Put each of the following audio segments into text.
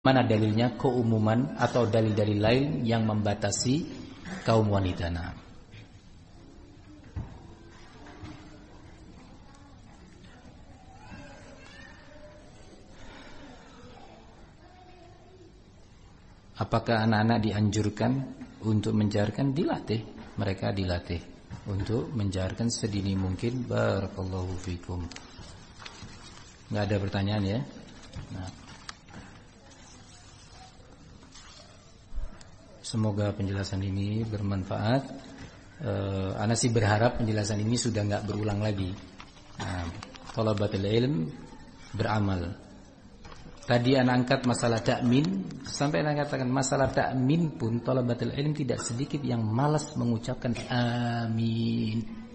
Mana dalilnya keumuman atau dalil-dalil lain yang membatasi kaum wanita? Nah, apakah anak-anak dianjurkan untuk menjaharkan? Dilatih, mereka dilatih untuk menjaharkan sedini mungkin. Barakallahu fikum. Nggak ada pertanyaan ya? Nah, semoga penjelasan ini bermanfaat. Ana sih berharap penjelasan ini sudah nggak berulang lagi. Nah, thalabatul ilm beramal. Tadi ana angkat masalah takmin, sampai ana katakan masalah takmin pun thalabatul ilm tidak sedikit yang malas mengucapkan amin.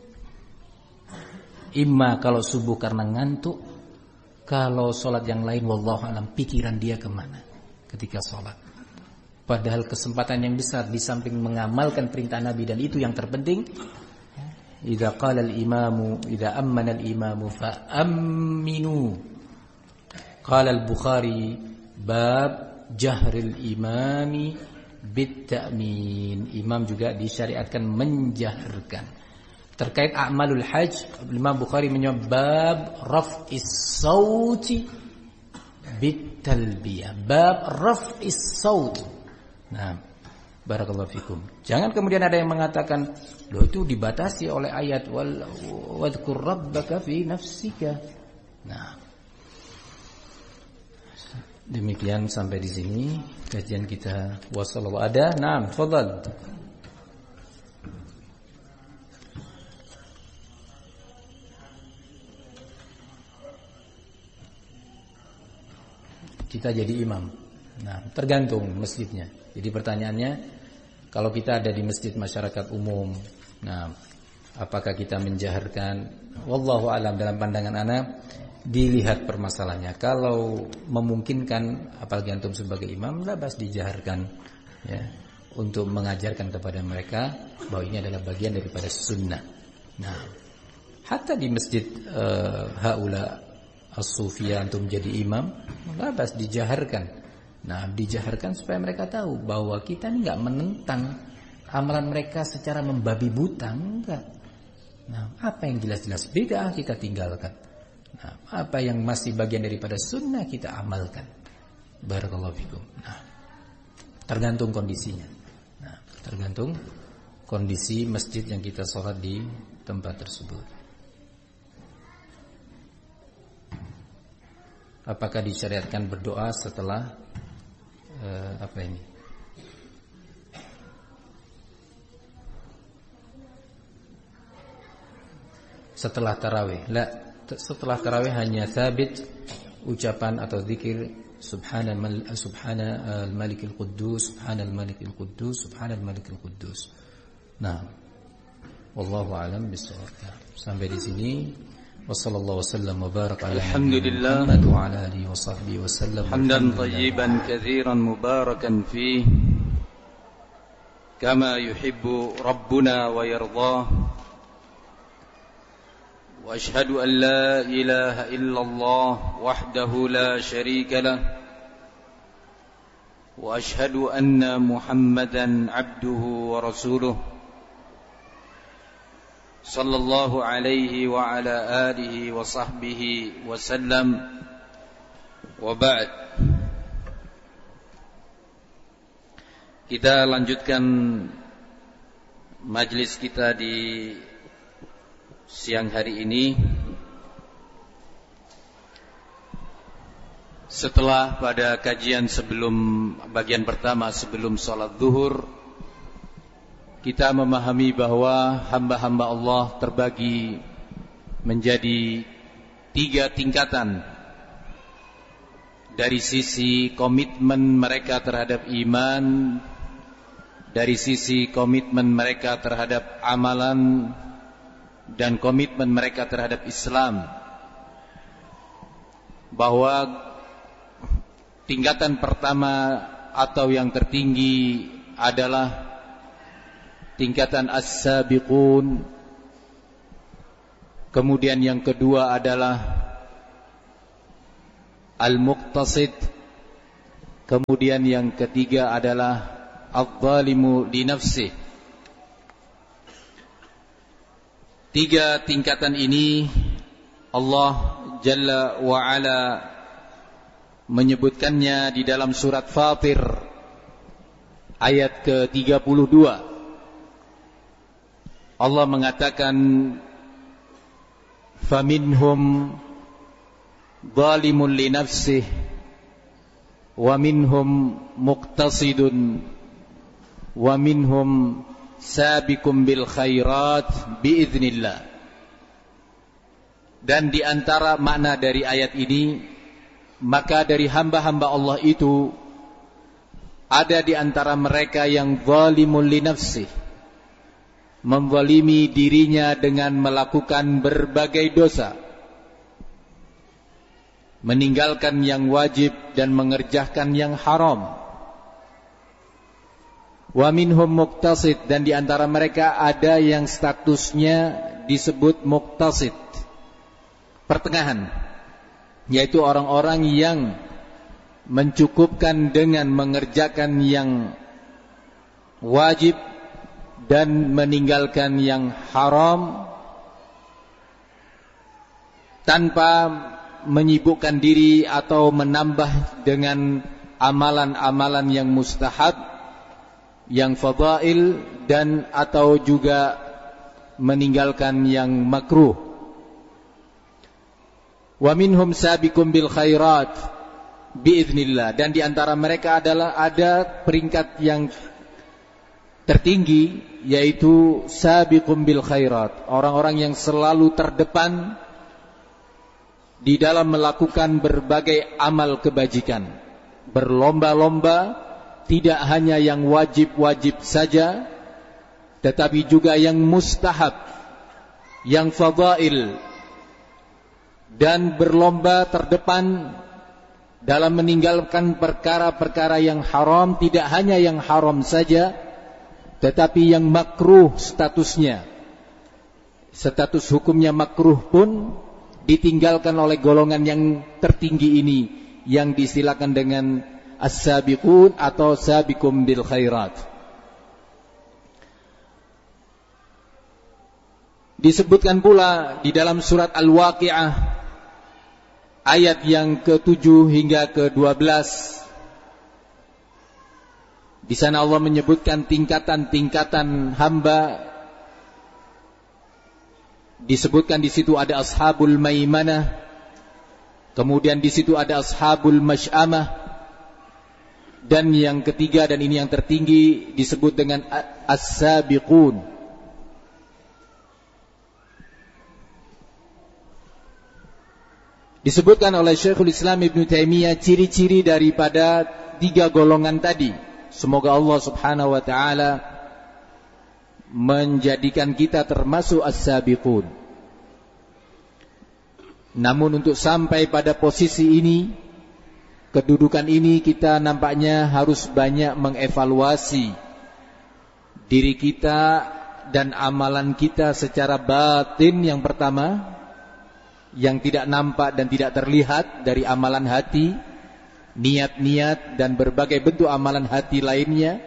Imma kalau subuh karena ngantuk, kalau sholat yang lain wallahu alam pikiran dia kemana ketika sholat. Padahal kesempatan yang besar di samping mengamalkan perintah Nabi, dan itu yang terpenting. Idza qala al-imamu idza ammana al-imamu fa aminu. Qala al-Bukhari bab jahril imami bit ta'min. Imam juga disyariatkan menjaharkan. Terkait a'malul hajj, Imam Bukhari menyebut bab raf'is sauti bit talbiyah. Bab raf'is saut. Nah, barakallahu fikum. Jangan kemudian ada yang mengatakan, loh itu dibatasi oleh ayat wadhkur rabbaka fi nafsika. Nah, demikian sampai di sini kajian kita. Wassallallahu ada. Naam, tafadhal. Kita jadi imam. Nah, tergantung masjidnya. Jadi pertanyaannya, kalau kita ada di masjid masyarakat umum, nah, apakah kita menjaharkan? Wallahu alam, dalam pandangan ana dilihat permasalahannya. Kalau memungkinkan, apalagi antum sebagai imam, labas dijaharkan, ya, untuk mengajarkan kepada mereka bahwa ini adalah bagian daripada sunnah. Nah, hatta di masjid haula as-sufiyah antum jadi imam, labas dijaharkan. Nah, dijaharkan supaya mereka tahu bahwa kita ini enggak menentang amalan mereka secara membabi buta, enggak. Nah, apa yang jelas-jelas bid'ah kita tinggalkan. Nah, apa yang masih bagian daripada sunnah kita amalkan. Barakallahu fikum. Nah, tergantung kondisinya. Nah, tergantung kondisi masjid yang kita sholat di tempat tersebut. Apakah disyariatkan berdoa setelah apa ini? Setelah tarawih? La, setelah tarawih hanya sabit ucapan atau zikir subhanal malikil quddus, subhanal malikil quddus, subhanal malikil quddus. Nah, wallahu a'lam bishawab. Sampai di sini. Wassallallahu wasallam wa baraka ala Alhamdulillah wa ala alihi wa sahbihi wasallam. Hamdan tayyiban katsiran mubarakan fihi kama yuhibbu rabbuna wa yardah. Wa ashhadu an la ilaha illallah wahdahu la syarika lah. Wa ashhadu anna Muhammadan abduhu wa rasuluh. Sallallahu alaihi wa ala alihi wa sahbihi wa sallam. Wa ba'd. Kita lanjutkan majlis kita di siang hari ini. Setelah pada kajian sebelum bagian pertama sebelum salat zuhur, kita memahami bahwa hamba-hamba Allah terbagi menjadi 3 tingkatan. Dari sisi komitmen mereka terhadap iman, dari sisi komitmen mereka terhadap amalan, dan komitmen mereka terhadap Islam. Bahwa tingkatan pertama atau yang tertinggi adalah tingkatan as-sabiqun. Kemudian yang kedua adalah al-muqtasid. Kemudian yang ketiga adalah adz-dzalimu li nafsihi. Tiga tingkatan ini Allah Jalla wa Ala menyebutkannya di dalam surat Fatir ayat ke-32. Allah mengatakan faminhum zalimun li nafsihi wa minhum muqtasidun wa minhum sabiqum bil khairat biiznillah. Dan di antara makna dari ayat ini, maka dari hamba-hamba Allah itu ada di antara mereka yang zalimun li nafsihi, menzalimi dirinya dengan melakukan berbagai dosa, meninggalkan yang wajib dan mengerjakan yang haram. Wa minhum muqtasid, dan di antara mereka ada yang statusnya disebut muqtasid, pertengahan, yaitu orang-orang yang mencukupkan dengan mengerjakan yang wajib dan meninggalkan yang haram tanpa menyibukkan diri atau menambah dengan amalan-amalan yang mustahab, yang fadail, dan atau juga meninggalkan yang makruh. Wa minhum sabiqum bil khairat biiznillah, dan di antara mereka adalah ada peringkat yang tertinggi, yaitu sabiqum bil khairat, orang-orang yang selalu terdepan di dalam melakukan berbagai amal kebajikan, berlomba-lomba, tidak hanya yang wajib-wajib saja, tetapi juga yang mustahab, yang fadail, dan berlomba terdepan dalam meninggalkan perkara-perkara yang haram, tidak hanya yang haram saja, tetapi yang makruh statusnya. Status hukumnya makruh pun ditinggalkan oleh golongan yang tertinggi ini, yang disilakan dengan as-sabiqun atau sabiqum bil khairat. Disebutkan pula di dalam surat Al-Waqi'ah ayat yang ke-7 hingga ke-12. Di sana Allah menyebutkan tingkatan-tingkatan hamba. Disebutkan di situ ada ashabul maimanah, kemudian di situ ada ashabul masy'amah, dan yang ketiga, dan ini yang tertinggi, disebut dengan as-sabiqun. Disebutkan oleh Syekhul Islam Ibn Taimiyah ciri-ciri daripada tiga golongan tadi. Semoga Allah Subhanahu wa ta'ala menjadikan kita termasuk as-sabiqun. Namun untuk sampai pada posisi ini, kedudukan ini, kita nampaknya harus banyak mengevaluasi diri kita dan amalan kita secara batin. Yang pertama, yang tidak nampak dan tidak terlihat dari amalan hati, niat-niat dan berbagai bentuk amalan hati lainnya,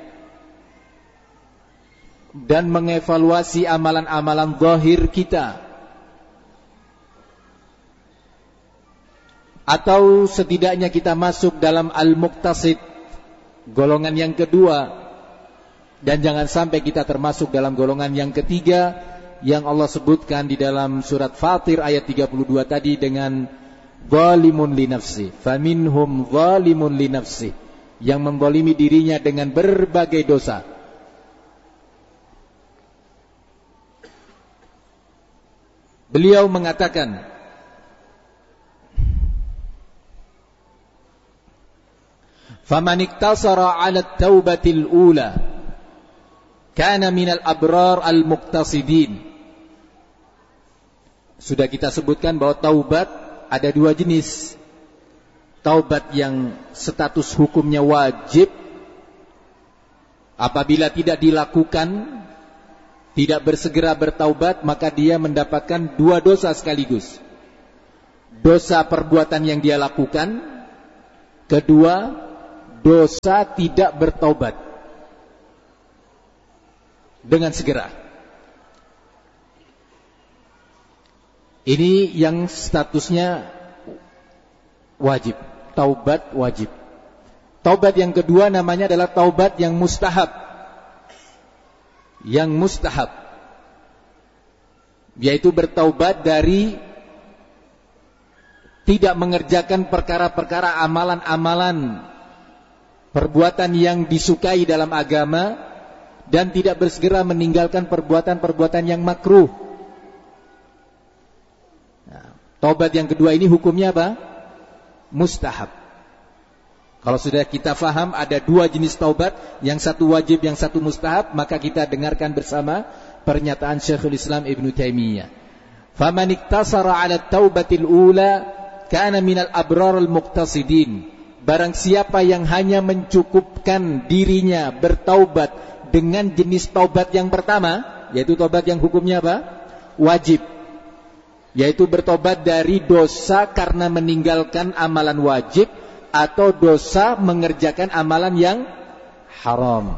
dan mengevaluasi amalan-amalan zahir kita, atau setidaknya kita masuk dalam al-muqtasid, golongan yang kedua, dan jangan sampai kita termasuk dalam golongan yang ketiga yang Allah sebutkan di dalam surat Fatir ayat 32 tadi dengan zalimun li nafsi. Faminhum zalimun li nafsi, yang menzalimi dirinya dengan berbagai dosa. Beliau mengatakan, faman iktasara 'ala at-taubatil ula kana minal abrar al-muqtasidin. Sudah kita sebutkan bahwa taubat ada dua jenis. Taubat yang status hukumnya wajib, apabila tidak dilakukan, tidak bersegera bertaubat, maka dia mendapatkan dua dosa sekaligus. Dosa perbuatan yang dia lakukan, kedua dosa tidak bertaubat dengan segera. Ini yang statusnya wajib, taubat wajib. Taubat yang kedua namanya adalah taubat yang mustahab. Yang mustahab, yaitu bertaubat dari tidak mengerjakan perkara-perkara amalan-amalan perbuatan yang disukai dalam agama, dan tidak bersegera meninggalkan perbuatan-perbuatan yang makruh. Nah, taubat yang kedua ini hukumnya apa? Mustahab. Kalau sudah kita faham ada dua jenis taubat, yang satu wajib, yang satu mustahab, maka kita dengarkan bersama pernyataan Syekhul Islam Ibn Taimiyah. Faman iktasara 'ala at-taubatil ula kana minal abraril muqtasidin. Barang siapa yang hanya mencukupkan dirinya bertaubat dengan jenis taubat yang pertama, yaitu taubat yang hukumnya apa? Wajib. Yaitu bertobat dari dosa karena meninggalkan amalan wajib atau dosa mengerjakan amalan yang haram.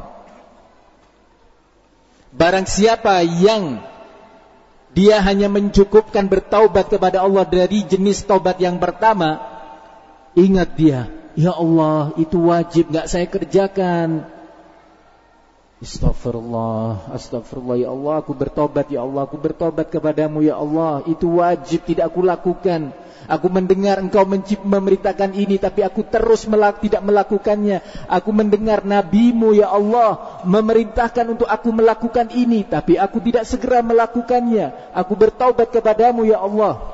Barang siapa yang dia hanya mencukupkan bertaubat kepada Allah dari jenis taubat yang pertama, ingat dia, ya Allah, itu wajib, gak saya kerjakan. Astagfirullah, astagfirullah, ya Allah, aku bertobat, ya Allah, aku bertobat kepadamu, ya Allah, itu wajib, tidak aku lakukan. Aku mendengar engkau memerintahkan ini, tapi aku terus tidak melakukannya. Aku mendengar nabimu, ya Allah, memerintahkan untuk aku melakukan ini, tapi aku tidak segera melakukannya. Aku bertaubat kepadamu, ya Allah.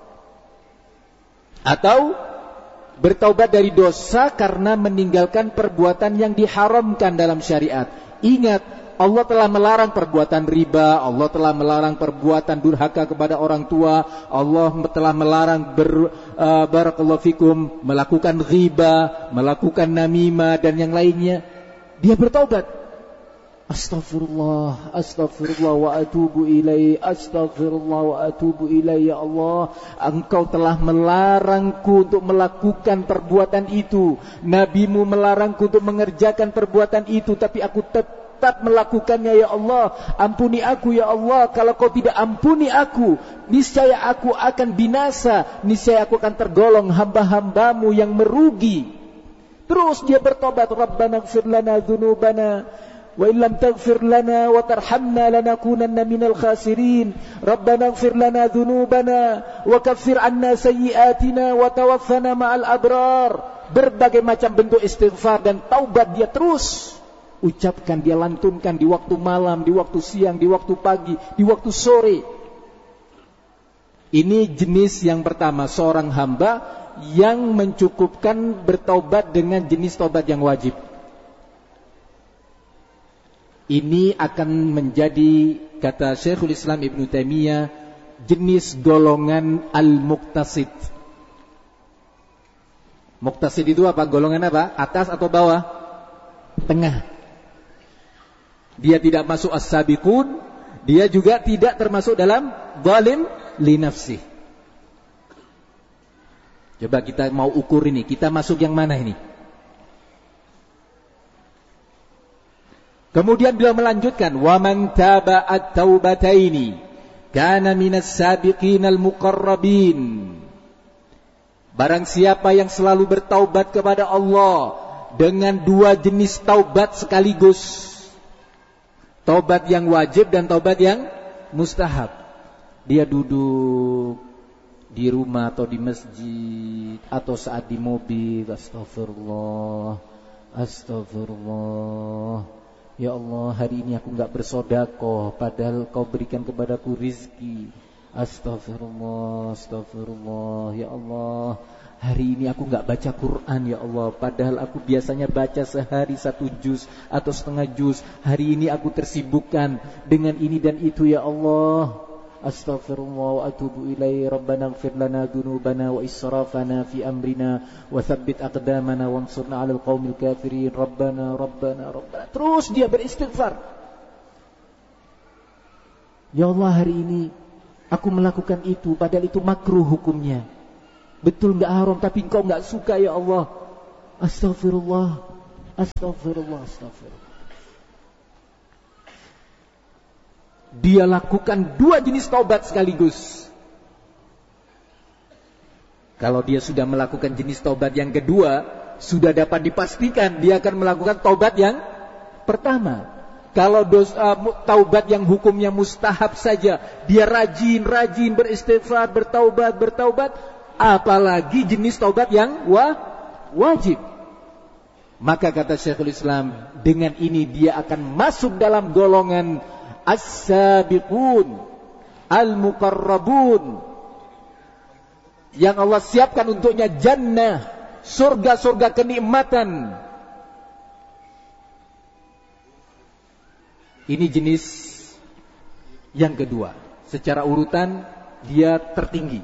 Atau bertaubat dari dosa karena meninggalkan perbuatan yang diharamkan dalam syariat. Ingat, Allah telah melarang perbuatan riba, Allah telah melarang perbuatan durhaka kepada orang tua, Allah telah melarang barakallahu fikum melakukan riba, melakukan namimah dan yang lainnya. Dia bertaubat. Astaghfirullah, astaghfirullah wa atubu ilaih, astaghfirullah wa atubu ilaih, ya Allah, engkau telah melarangku untuk melakukan perbuatan itu. Nabimu melarangku untuk mengerjakan perbuatan itu, tapi aku tetap melakukannya, ya Allah. Ampuni aku, ya Allah. Kalau kau tidak ampuni aku, niscaya aku akan binasa, niscaya aku akan tergolong hamba-hambamu yang merugi. Terus dia bertobat, Rabbana ighfir lana dzunubana wa illam taghfir lana wa tarhamna lanakunanna minal khasirin. Rabbana ighfir lana dzunubana wa kaffir 'anna sayyi'atina wa tawaffana ma'al abrar. Berbagai macam bentuk istighfar dan taubat dia terus ucapkan, dia lantunkan di waktu malam, di waktu siang, di waktu pagi, di waktu sore. Ini jenis yang pertama, seorang hamba yang mencukupkan bertaubat dengan jenis taubat yang wajib. Ini akan menjadi, kata Syekhul Islam Ibn Taimiyah, jenis golongan al-muqtasid. Muqtasid itu apa? Golongan apa? Atas atau bawah? Tengah. Dia tidak masuk as-sabiqun, dia juga tidak termasuk dalam zalim li nafsi. Coba kita mau ukur ini, kita masuk yang mana ini? Kemudian beliau melanjutkan, wa man taba at-taubataini kana minas sabiqinal muqarrabin. Barang siapa yang selalu bertaubat kepada Allah dengan dua jenis taubat sekaligus, taubat yang wajib dan taubat yang mustahab. Dia duduk di rumah atau di masjid atau saat di mobil, astagfirullah, astagfirullah. Ya Allah, hari ini aku enggak bersedekah padahal kau berikan kepadaku rizki. Astagfirullah, astagfirullah. Ya Allah, hari ini aku enggak baca Quran, ya Allah, padahal aku biasanya baca sehari 1 juz atau setengah juz. Hari ini aku tersibukkan dengan ini dan itu, ya Allah. Astaghfirullah wa atubu ilaihi. Rabbana ighfir lana dzunubana wa israfana fi amrina wa tsabbit aqdamana wansurna 'alal qaumil kafirin. Rabbana rabbana rabbana. Terus dia beristighfar. Ya Allah, hari ini aku melakukan itu padahal itu makruh hukumnya. Betul enggak haram, tapi engkau enggak suka, ya Allah. Astaghfirullah. Astagfirullah. Dia lakukan 2 jenis taubat sekaligus. Kalau dia sudah melakukan jenis taubat yang kedua, sudah dapat dipastikan dia akan melakukan taubat yang pertama. Kalau taubat yang hukumnya mustahab saja, dia rajin beristighfar, bertaubat, apalagi jenis taubat yang wajib. Maka kata Syekhul Islam, dengan ini dia akan masuk dalam golongan as-sabiqun, al-muqarrabun, yang Allah siapkan untuknya jannah, surga-surga kenikmatan. Ini jenis yang kedua. Secara urutan dia tertinggi.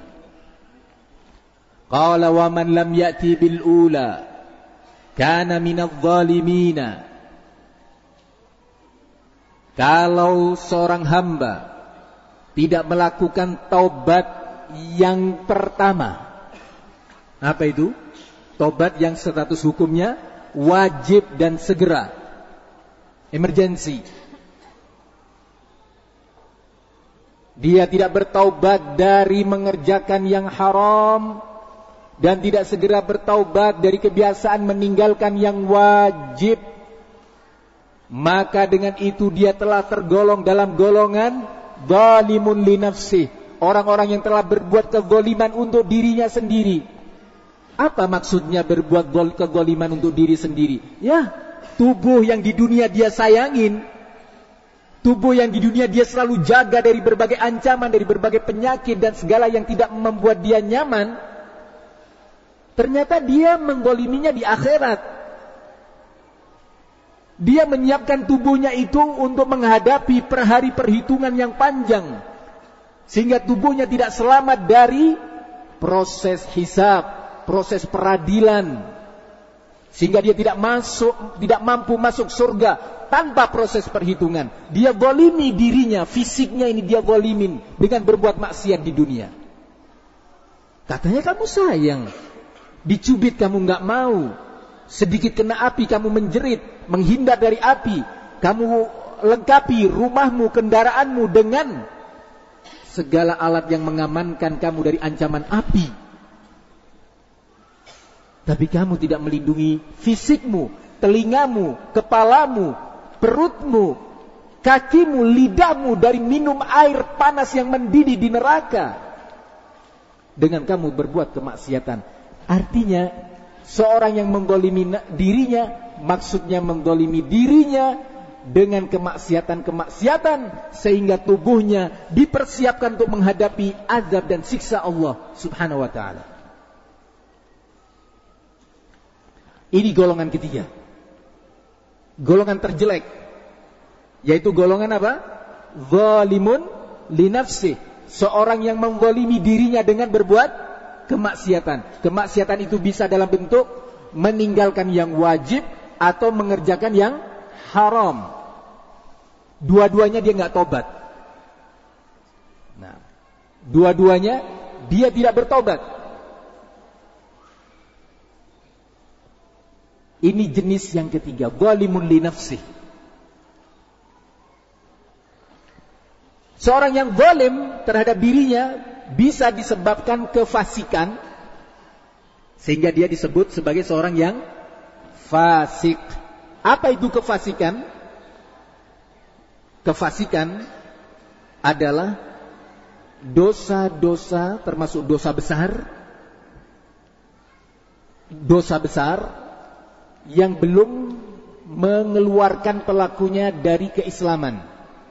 Qala wa man lam ya'ti bil ula kana minadh dhalimina. Kalau seorang hamba tidak melakukan taubat yang pertama, apa itu? Taubat yang status hukumnya wajib dan segera, emergency. Dia tidak bertaubat dari mengerjakan yang haram dan tidak segera bertaubat dari kebiasaan meninggalkan yang wajib, maka dengan itu dia telah tergolong dalam golongan zalimun li nafsih, orang-orang yang telah berbuat kezaliman untuk dirinya sendiri. Apa maksudnya berbuat kezaliman untuk diri sendiri? Ya, tubuh yang di dunia dia sayangin, tubuh yang di dunia dia selalu jaga dari berbagai ancaman, dari berbagai penyakit dan segala yang tidak membuat dia nyaman, ternyata dia menggoliminya di akhirat. Dia menyiapkan tubuhnya itu untuk menghadapi hari perhitungan yang panjang, sehingga tubuhnya tidak selamat dari proses hisab, proses peradilan, sehingga dia tidak mampu masuk surga tanpa proses perhitungan. Dia zalimi dirinya, fisiknya ini dia zalimin dengan berbuat maksiat di dunia. Katanya kamu sayang, dicubit kamu nggak mau, sedikit kena api kamu menjerit, menghindar dari api, kamu lengkapi rumahmu, kendaraanmu dengan segala alat yang mengamankan kamu dari ancaman api. Tapi kamu tidak melindungi fisikmu, telingamu, kepalamu, perutmu, kakimu, lidahmu dari minum air panas yang mendidih di neraka, dengan kamu berbuat kemaksiatan. Artinya seorang yang menggolimi dirinya, maksudnya menggolimi dirinya dengan kemaksiatan-kemaksiatan, sehingga tubuhnya dipersiapkan untuk menghadapi azab dan siksa Allah subhanahu wa ta'ala. Ini golongan ketiga, golongan terjelek, yaitu golongan apa? Zalimun li nafsih, seorang yang menggolimi dirinya dengan berbuat kemaksiatan. Kemaksiatan itu bisa dalam bentuk meninggalkan yang wajib atau mengerjakan yang haram. Dua-duanya dia nggak tobat. Nah, dua-duanya dia tidak bertobat. Ini jenis yang ketiga, zalimun li nafsih. Seorang yang zalim terhadap dirinya bisa disebabkan kefasikan, sehingga dia disebut sebagai seorang yang fasik. Apa itu kefasikan? Kefasikan adalah dosa-dosa, termasuk dosa besar yang belum mengeluarkan pelakunya dari keislaman.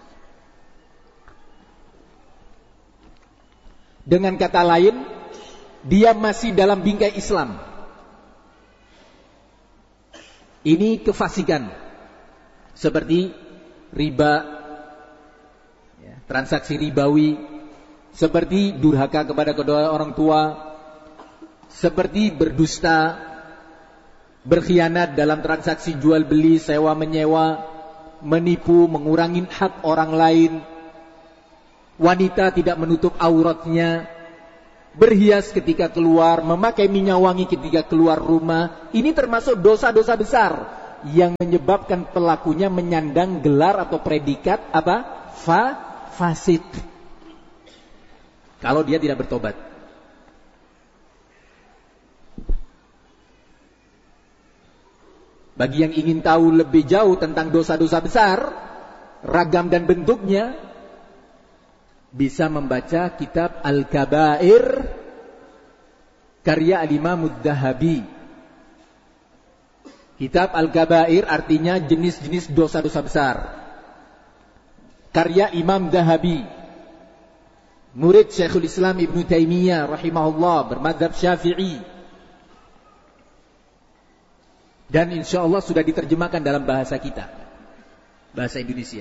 Dengan kata lain, dia masih dalam bingkai Islam. Ini kefasikan, seperti riba, transaksi ribawi, seperti durhaka kepada kedua orang tua, seperti berdusta, berkhianat dalam transaksi jual beli, sewa menyewa, menipu, mengurangi hak orang lain, wanita tidak menutup auratnya, berhias ketika keluar, memakai minyak wangi ketika keluar rumah. Ini termasuk dosa-dosa besar yang menyebabkan pelakunya menyandang gelar atau predikat apa? Fasik. Kalau dia tidak bertobat. Bagi yang ingin tahu lebih jauh tentang dosa-dosa besar, ragam dan bentuknya, bisa membaca kitab Al-Kabair karya Al-Imam Ad-Dhahabi. Kitab Al-Kabair artinya jenis-jenis dosa-dosa besar, karya Imam Dhahabi, murid Syekhul Islam Ibnu Taimiyah rahimahullah, bermadzhab Syafi'i. Dan insya Allah sudah diterjemahkan dalam bahasa kita, bahasa Indonesia.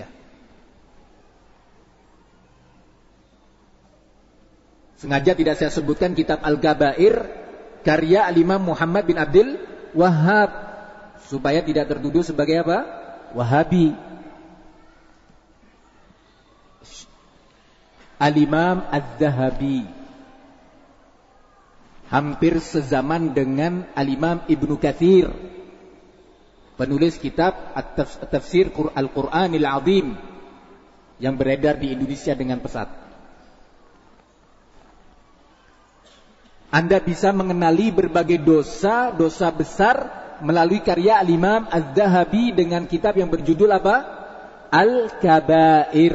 Sengaja tidak saya sebutkan kitab Al-Kabair karya Al-Imam Muhammad bin Abdul Wahhab, supaya tidak tertuduh sebagai apa? Wahabi. Al-Imam Ad-Dhahabi hampir sezaman dengan Al-Imam Ibnu Katsir, penulis kitab Tafsir Al-Qur'anil Azim yang beredar di Indonesia dengan pesat. Anda bisa mengenali berbagai dosa besar melalui karya Al-Imam Az-Zahabi dengan kitab yang berjudul apa? Al-Kabair.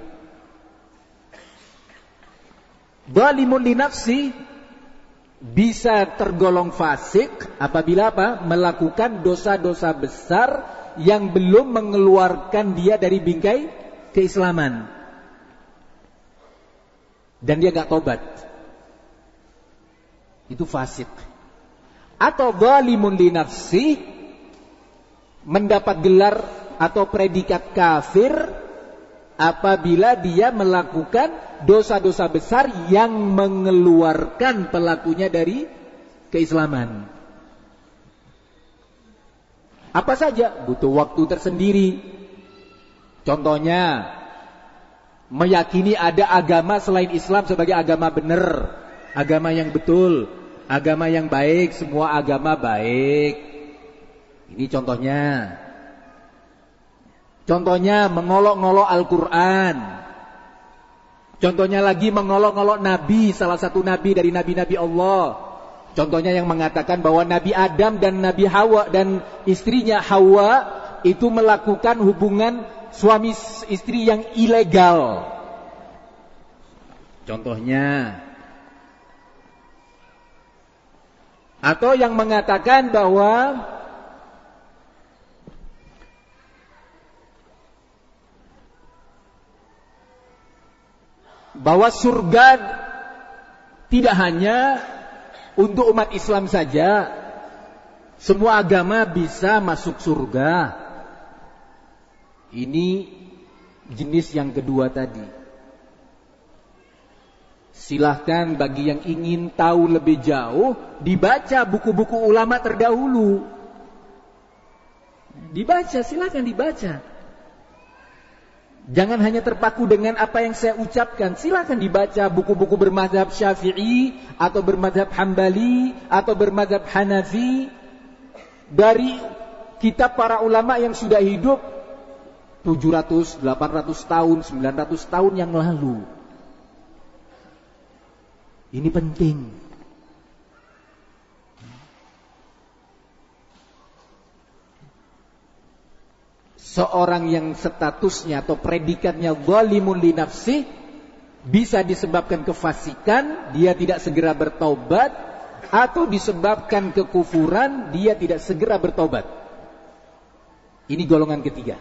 Zalimun li nafsi bisa tergolong fasik apabila apa? Melakukan dosa-dosa besar yang belum mengeluarkan dia dari bingkai keislaman. Dan dia gak tobat. Itu fasik. Atau zalimun li nafsi, mendapat gelar atau predikat kafir apabila dia melakukan dosa-dosa besar yang mengeluarkan pelakunya dari keislaman. Apa saja? Butuh waktu tersendiri. Contohnya, meyakini ada agama selain Islam sebagai agama benar, agama yang betul, agama yang baik, semua agama baik. Ini contohnya. Contohnya mengolok-ngolok Al-Quran. Contohnya lagi mengolok-ngolok Nabi, salah satu Nabi dari Nabi-Nabi Allah. Contohnya yang mengatakan bahwa Nabi Adam dan Nabi Hawa dan istrinya Hawa itu melakukan hubungan suami istri yang ilegal. Contohnya. Atau yang mengatakan bahwa surga tidak hanya untuk umat Islam saja, semua agama bisa masuk surga. Ini jenis yang kedua tadi. Silahkan bagi yang ingin tahu lebih jauh, dibaca buku-buku ulama terdahulu. Dibaca, silahkan dibaca. Jangan hanya terpaku dengan apa yang saya ucapkan. Silakan dibaca buku-buku bermadzhab Syafi'i atau bermadzhab Hambali atau bermadzhab Hanafi dari kitab para ulama yang sudah hidup 700, 800 tahun, 900 tahun yang lalu. Ini penting. Seorang yang statusnya atau predikatnya zalimun li nafsi bisa disebabkan kefasikan, dia tidak segera bertaubat, atau disebabkan kekufuran, dia tidak segera bertaubat. Ini golongan ketiga.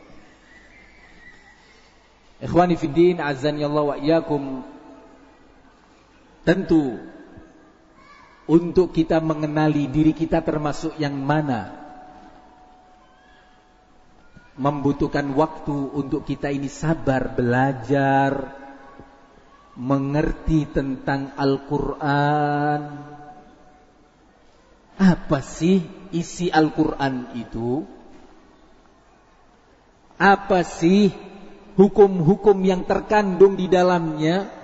Ikhwani fiddin, azani Allah wa iyyakum. Tentu untuk kita mengenali diri kita termasuk yang mana, membutuhkan waktu untuk kita ini sabar belajar, mengerti tentang Al-Quran. Apa sih isi Al-Quran itu? Apa sih hukum-hukum yang terkandung di dalamnya?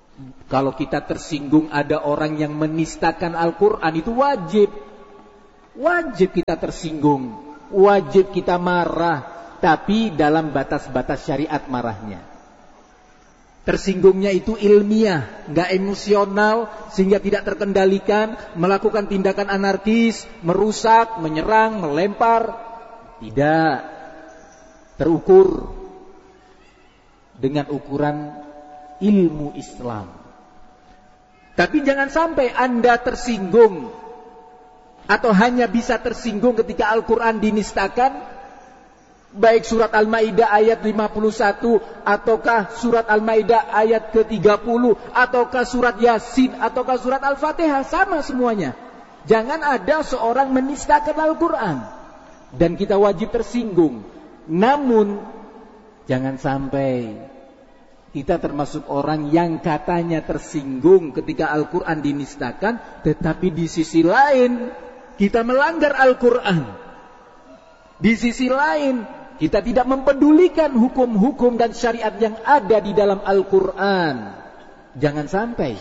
Kalau kita tersinggung ada orang yang menistakan Al-Quran, itu wajib Wajib kita tersinggung, wajib kita marah, tapi dalam batas-batas syariat marahnya. Tersinggungnya itu ilmiah, nggak emosional, sehingga tidak terkendalikan, melakukan tindakan anarkis, merusak, menyerang, melempar. Tidak, terukur dengan ukuran ilmu Islam. Tapi jangan sampai Anda tersinggung atau hanya bisa tersinggung ketika Al-Quran dinistakan, baik surat Al-Maidah ayat 51 ataukah surat Al-Maidah ayat ke-30 ataukah surat Yasin ataukah surat Al-Fatihah, sama semuanya. Jangan ada seorang menistakan Al-Quran dan kita wajib tersinggung. Namun jangan sampai kita termasuk orang yang katanya tersinggung ketika Al-Quran dinistakan, tetapi di sisi lain kita melanggar Al-Quran. Di sisi lain kita tidak mempedulikan hukum-hukum dan syariat yang ada di dalam Al-Quran. Jangan sampai.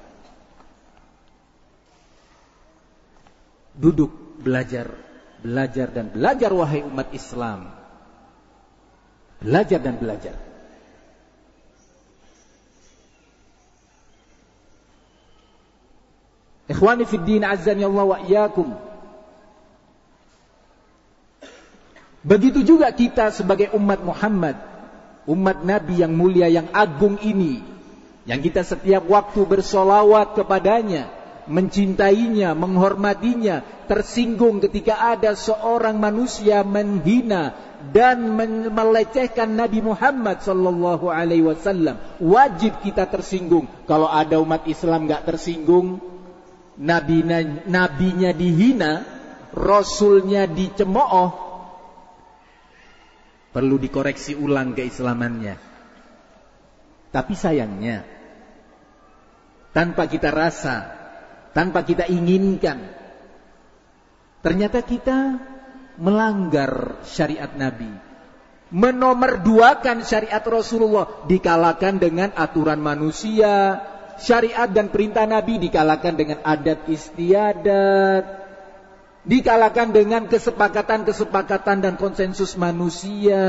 Duduk, belajar dan belajar wahai umat Islam. Belajar dan belajar. Ikhwani fid din, azzani Allah wa iyyakum. Begitu juga kita sebagai umat Muhammad, umat Nabi yang mulia, yang agung ini, yang kita setiap waktu bersolawat kepadanya, mencintainya, menghormatinya, tersinggung ketika ada seorang manusia menghina dan melecehkan Nabi Muhammad sallallahu alaihi wasallam. Wajib kita tersinggung. Kalau ada umat Islam enggak tersinggung, nabinya dihina, rasulnya dicemooh, perlu dikoreksi ulang keislamannya. Tapi sayangnya, tanpa kita rasa, tanpa kita inginkan, ternyata kita melanggar syariat Nabi, menomorduakan syariat Rasulullah, dikalahkan dengan aturan manusia. Syariat dan perintah Nabi dikalahkan dengan adat istiadat, dikalahkan dengan kesepakatan-kesepakatan dan konsensus manusia.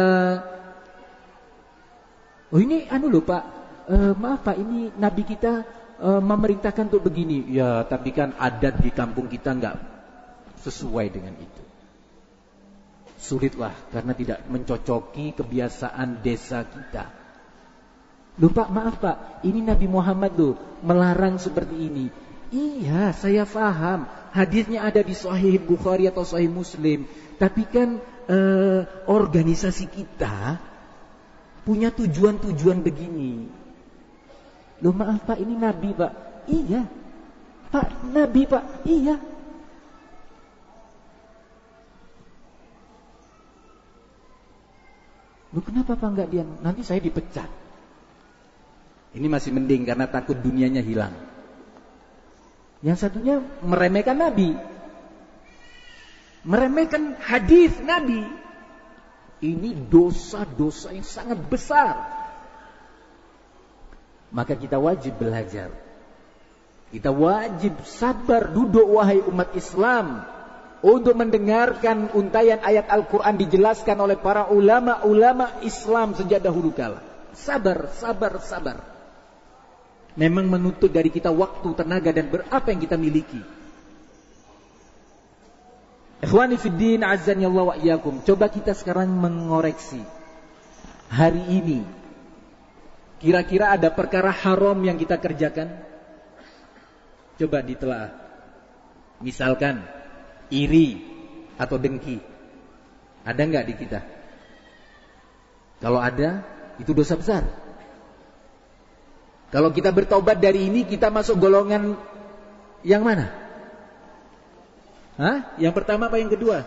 Oh ini loh Pak, maaf Pak, ini Nabi kita memerintahkan untuk begini. Ya tapi kan adat di kampung kita nggak sesuai dengan itu. Sulitlah karena tidak mencocoki kebiasaan desa kita. Loh Pak, maaf Pak, ini Nabi Muhammad loh melarang seperti ini. Iya, saya paham. Hadisnya ada di Sahih Bukhari atau Sahih Muslim. Tapi kan organisasi kita punya tujuan-tujuan begini. Loh maaf Pak, ini Nabi Pak. Iya. Pak, Nabi Pak. Iya. Loh kenapa Pak enggak diam? Nanti saya dipecat. Ini masih mending karena takut dunianya hilang. Yang satunya meremehkan Nabi, meremehkan hadis Nabi. Ini dosa-dosa yang sangat besar. Maka kita wajib belajar. Kita wajib sabar duduk wahai umat Islam untuk mendengarkan untayan ayat Al-Quran dijelaskan oleh para ulama-ulama Islam sejak dahulu kala. Sabar, sabar, sabar. Memang menuntut dari kita waktu, tenaga dan berapa yang kita miliki. Ikhwani fiddin, azzani Allah wa iyyakum. Coba kita sekarang mengoreksi. Hari ini kira-kira ada perkara haram yang kita kerjakan? Coba ditelaah. Misalkan iri atau dengki. Ada enggak di kita? Kalau ada, itu dosa besar. Kalau kita bertobat dari ini, kita masuk golongan yang mana? Hah? Yang pertama apa yang kedua?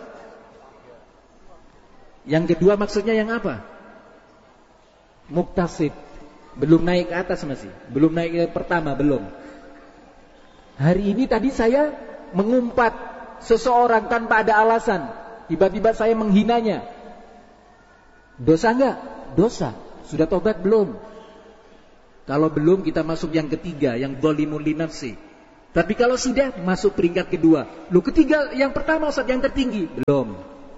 Yang kedua maksudnya yang apa? Muktasib. Belum naik ke atas masih. Belum naik ke pertama, belum. Hari ini tadi saya mengumpat seseorang tanpa ada alasan. Tiba-tiba saya menghinanya. Dosa enggak? Dosa. Sudah tobat belum? Kalau belum, kita masuk yang ketiga, yang zalimun li nafsi. Tapi kalau sudah masuk peringkat kedua. Lu ketiga, yang pertama Ustaz, yang tertinggi. Belum.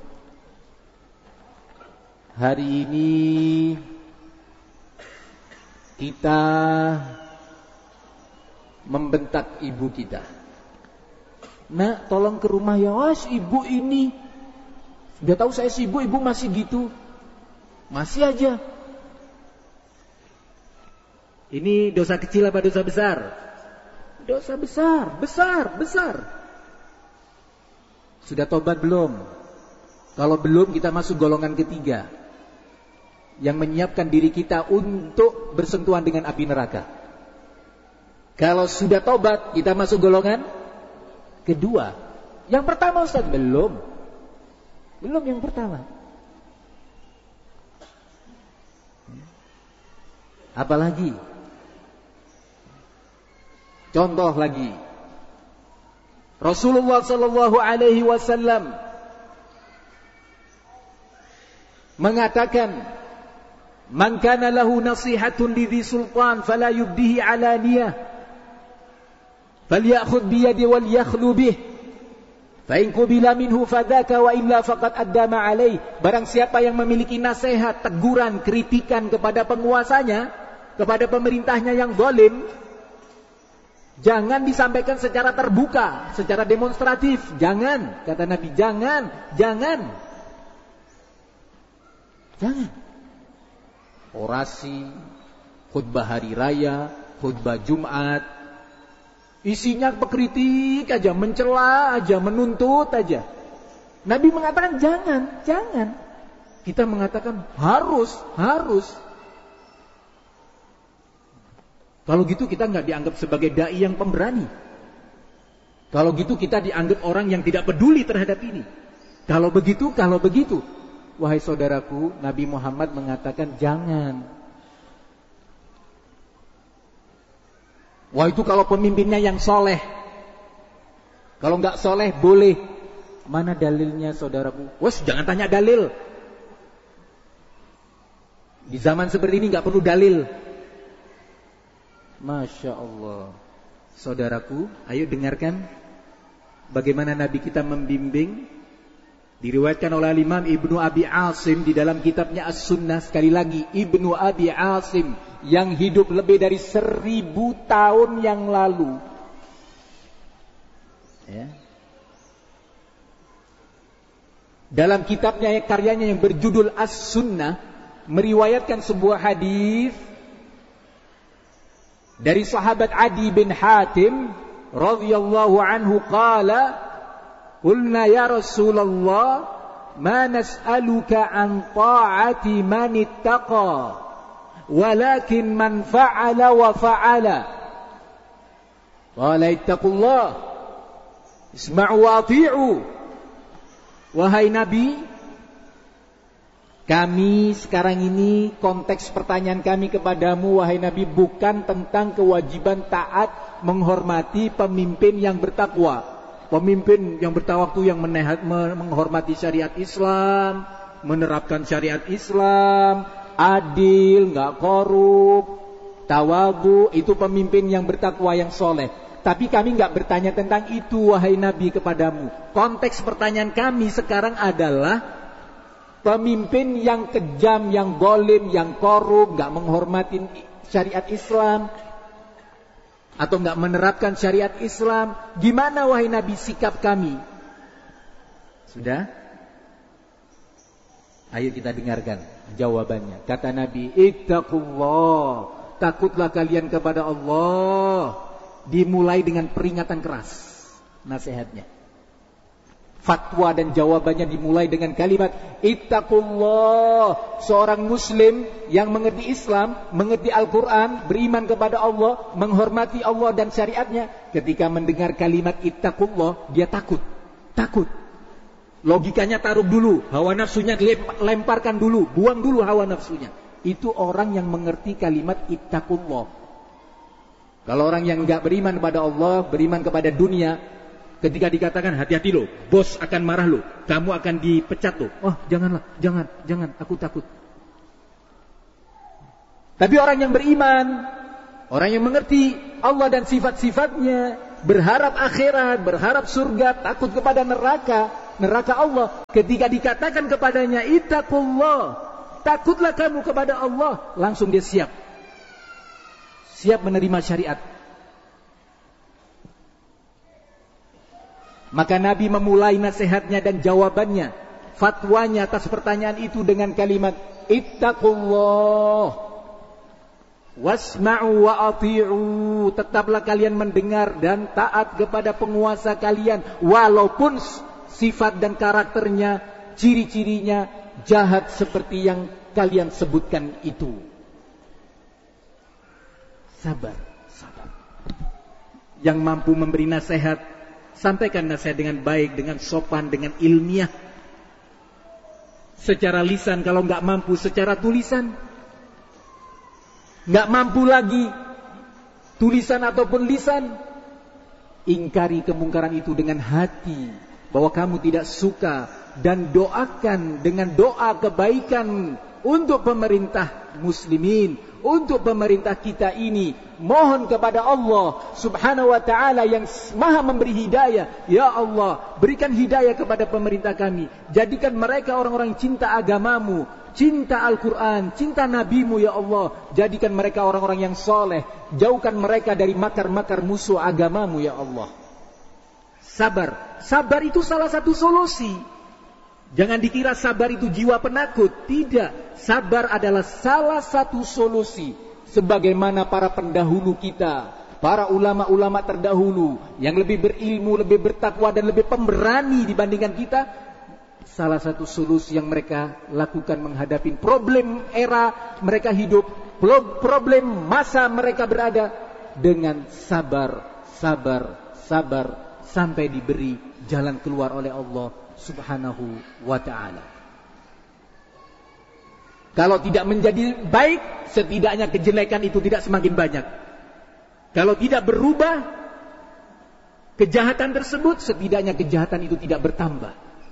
Hari ini kita membentak ibu kita. Nak, tolong ke rumah ya. Wah, ibu ini. Udah tahu saya sibuk, ibu masih gitu. Masih aja. Ini dosa kecil apa dosa besar? Dosa besar, besar. Sudah tobat belum? Kalau belum, kita masuk golongan ketiga yang menyiapkan diri kita untuk bersentuhan dengan api neraka. Kalau sudah tobat, kita masuk golongan kedua. Yang pertama Ustaz, belum yang pertama. Apalagi? Contoh lagi. Rasulullah sallallahu alaihi wasallam mengatakan, "Man kana lahu nasihatun lidhi sultan fala yubdihi alaniyah, falyakhudh bi yadi wal yakhlu bih. Fa in qubila minhu fadzaka wa illa faqad addama alaih." Barang siapa yang memiliki nasihat, teguran, kritikan kepada penguasanya, kepada pemerintahnya yang zalim, jangan disampaikan secara terbuka, secara demonstratif. Jangan, kata Nabi, jangan. Orasi, khutbah hari raya, khutbah Jumat, isinya pekritik aja, mencela aja, menuntut aja. Nabi mengatakan jangan. Kita mengatakan harus. Kalau gitu kita nggak dianggap sebagai dai yang pemberani. Kalau gitu kita dianggap orang yang tidak peduli terhadap ini. Kalau begitu, wahai saudaraku, Nabi Muhammad mengatakan jangan. Wah, itu kalau pemimpinnya yang soleh. Kalau nggak soleh boleh. Mana dalilnya saudaraku? Wes, jangan tanya dalil. Di zaman seperti ini nggak perlu dalil. Masya Allah. Saudaraku, ayo dengarkan bagaimana Nabi kita membimbing. Diriwayatkan oleh Imam Ibnu Abi Asim di dalam kitabnya As-Sunnah. Sekali lagi, Ibnu Abi Asim yang hidup lebih dari 1000 tahun yang lalu. Ya. Dalam kitabnya, karyanya yang berjudul As-Sunnah, meriwayatkan sebuah hadis dari sahabat Adi bin Hatim radhiyallahu anhu qala, qulna ya Rasulullah ma nas'aluka an ta'ati man ittaqa walakin man fa'ala wa fa'ala. Qala ittaqullah isma'u wa ati'u. Wahai Nabi, kami sekarang ini, konteks pertanyaan kami kepadamu wahai Nabi, bukan tentang kewajiban taat menghormati pemimpin yang bertakwa. Pemimpin yang bertakwa itu yang menghormati syariat Islam, menerapkan syariat Islam, adil, enggak korup, tawadhu, itu pemimpin yang bertakwa, yang soleh. Tapi kami enggak bertanya tentang itu wahai Nabi kepadamu. Konteks pertanyaan kami sekarang adalah pemimpin yang kejam, yang zalim, yang korup, enggak menghormati syariat Islam atau enggak menerapkan syariat Islam. Gimana wahai Nabi sikap kami? Sudah? Ayo kita dengarkan jawabannya. Kata Nabi, ittaqullah, takutlah kalian kepada Allah. Dimulai dengan peringatan keras nasihatnya. Fatwa dan jawabannya dimulai dengan kalimat ittaqullah. Seorang muslim yang mengerti Islam, mengerti Al-Quran, beriman kepada Allah, menghormati Allah dan syariatnya, ketika mendengar kalimat ittaqullah, dia takut. Logikanya taruh dulu, hawa nafsunya lemparkan dulu, buang dulu hawa nafsunya. Itu orang yang mengerti kalimat ittaqullah. Kalau orang yang enggak beriman kepada Allah, beriman kepada dunia, ketika dikatakan hati-hati lo, bos akan marah lo, kamu akan dipecat lo. Oh, janganlah, jangan, aku takut. Tapi orang yang beriman, orang yang mengerti Allah dan sifat-sifatnya, berharap akhirat, berharap surga, takut kepada neraka Allah. Ketika dikatakan kepadanya ittaqullah, takutlah kamu kepada Allah, langsung dia siap menerima syariat. Maka Nabi memulai nasihatnya dan jawabannya, fatwanya atas pertanyaan itu dengan kalimat ittaqullah wasma'u wa ati'u, tetaplah kalian mendengar dan taat kepada penguasa kalian walaupun sifat dan karakternya, ciri-cirinya jahat seperti yang kalian sebutkan itu. Sabar. Yang mampu memberi nasihat, sampaikan nasihat dengan baik, dengan sopan, dengan ilmiah. Secara lisan, kalau nggak mampu secara tulisan. Nggak mampu lagi tulisan ataupun lisan, ingkari kemungkaran itu dengan hati, bahwa kamu tidak suka, dan doakan dengan doa kebaikan untuk pemerintah muslimin, untuk pemerintah kita ini. Mohon kepada Allah subhanahu wa ta'ala yang maha memberi hidayah, ya Allah, berikan hidayah kepada pemerintah kami, jadikan mereka orang-orang cinta agamamu, cinta Al-Quran, cinta Nabimu, ya Allah. Jadikan mereka orang-orang yang soleh, jauhkan mereka dari makar-makar musuh agamamu, ya Allah. Sabar itu salah satu solusi. Jangan dikira sabar itu jiwa penakut. Tidak, sabar adalah salah satu solusi. Sebagaimana para pendahulu kita, para ulama-ulama terdahulu yang lebih berilmu, lebih bertakwa dan lebih pemberani dibandingkan kita, salah satu solusi yang mereka lakukan menghadapi problem era mereka hidup, problem masa mereka berada, dengan sabar sampai diberi jalan keluar oleh Allah subhanahu wa ta'ala. Kalau tidak menjadi baik, setidaknya kejelekan itu tidak semakin banyak. Kalau tidak berubah kejahatan tersebut, setidaknya kejahatan itu tidak bertambah.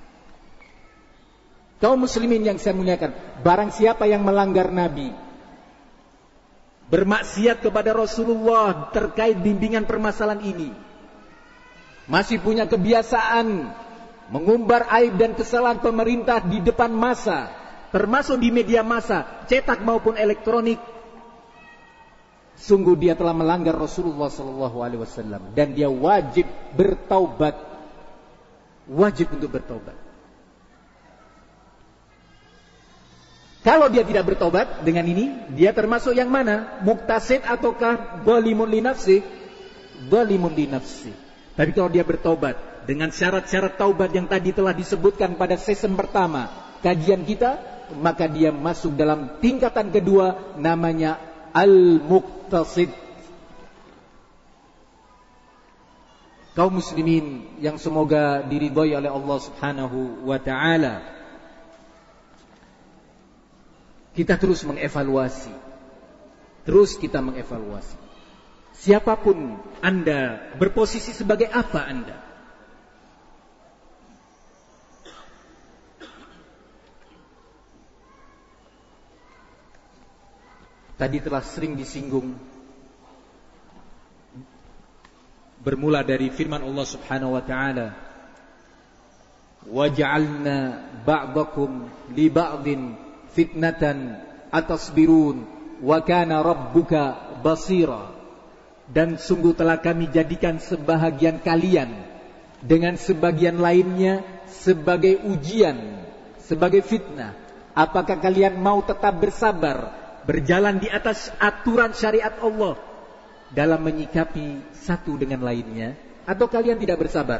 Kaum muslimin yang saya muliakan, barang siapa yang melanggar Nabi, bermaksiat kepada Rasulullah terkait bimbingan permasalahan ini, masih punya kebiasaan mengumbar aib dan kesalahan pemerintah di depan massa, termasuk di media massa, cetak maupun elektronik, sungguh dia telah melanggar Rasulullah SAW, dan dia wajib bertaubat, wajib untuk bertaubat. Kalau dia tidak bertobat dengan ini, dia termasuk yang mana? Muktasid ataukah zalimun li nafsi? Zalimun li nafsi. Tapi kalau dia bertobat dengan syarat-syarat taubat yang tadi telah disebutkan pada sesi pertama kajian kita, maka dia masuk dalam tingkatan kedua, namanya al-muqtasid. Kaum muslimin yang semoga diridhai oleh Allah subhanahu wa ta'ala, kita terus mengevaluasi, siapapun Anda, berposisi sebagai apa Anda. Tadi telah sering disinggung, bermula dari firman Allah subhanahu wa ta'ala, وَجَعَلْنَا بَعْضَكُمْ لِبَعْضٍ فِتْنَةً أَتَصْبِرُونَ وَكَانَ رَبُّكَ بَصِيرًا. Dan sungguh telah kami jadikan sebahagian kalian dengan sebagian lainnya sebagai ujian, sebagai fitnah. Apakah kalian mau tetap bersabar, berjalan di atas aturan syariat Allah dalam menyikapi satu dengan lainnya, atau kalian tidak bersabar?